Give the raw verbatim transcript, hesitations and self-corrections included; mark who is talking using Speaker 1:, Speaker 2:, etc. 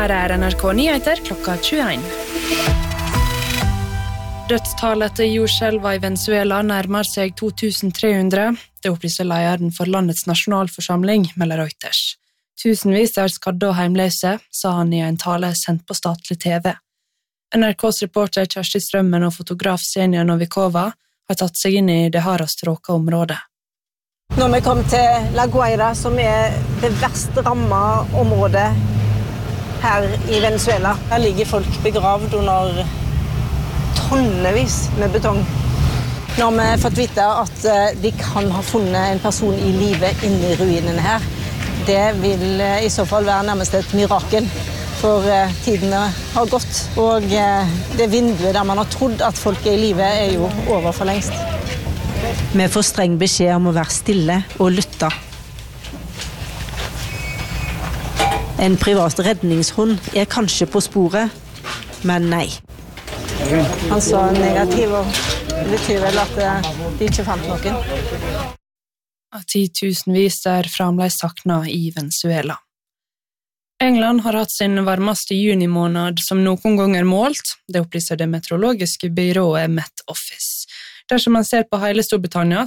Speaker 1: Her er N R K Nyheter klokka tjueen. Dødstallet etter jordskjelvet i Venezuela nærmer seg to tusen tre hundre. Det opplyser lederen for landets nasjonalforsamling, melder Reuters. Tusenvis er skadde og heimløse, sa han i en tale sendt på statlig T V. N R K's reporter Kjersti Strømmen og fotograf Senja Novikova har tatt seg inn i det hardest råka området.
Speaker 2: Når vi kom til La Guaira, som er det verst rammet området her i Venezuela. Her ligger folk begravd under tonnevis med betong. Nå har vi fått vite at de kan ha funnet en person i livet inne i ruinene her. Det vil i så fall være nærmest et mirakel, for tidene har gått. Og det vinduet der man har trodd at folk er i livet er jo over for lengst. Vi får streng beskjed om å være stille og lytte. En privat redningshund er kanskje på sporet, men nei. Han sa negativ, og det betyr vel at de ikke fant noen.
Speaker 1: Titusenvis er fremdeles savnet i Venezuela. England har hatt sin varmeste junimåned som noen ganger målt. Det opplyser det meteorologiske byrået Met Office. Dersom man ser på hele Storbritannia,